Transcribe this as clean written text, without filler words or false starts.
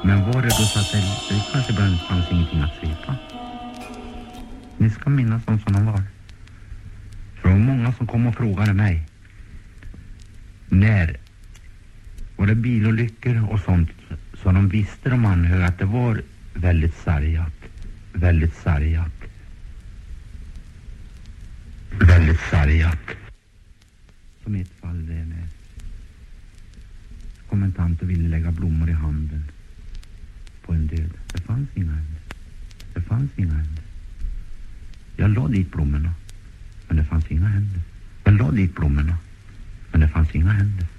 Men var det då så att det kanske bara fanns ingenting att svepa? Ni ska minnas dem som de var. För det var många som kom och frågade mig. När var det bilolyckor och sånt, så de visste de anhöriga att det var väldigt sargat. Väldigt sargat. Väldigt sargat. Som i ett fall det när kommentanten ville lägga blommor i handen på en död. Det fanns inga händer. Det fanns inga händer. Jag la dit blommorna, men det fanns inga händer. Jag la dit blommorna, men det fanns inga händer.